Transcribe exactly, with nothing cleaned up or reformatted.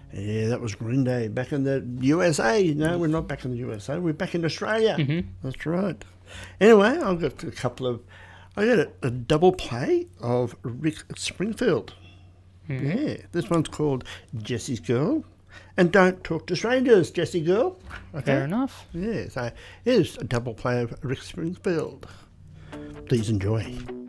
Yeah, that was Green Day back in the U S A. No, we're not back in the U S A. We're back in Australia. Mm-hmm. That's right. Anyway, I've got a couple of... I got a, a double play of Rick Springfield. Mm-hmm. Yeah, this one's called Jessie's Girl. And Don't Talk to Strangers, Jessie Girl. Okay? Fair enough. Yeah, so here's a double play of Rick Springfield. Please enjoy.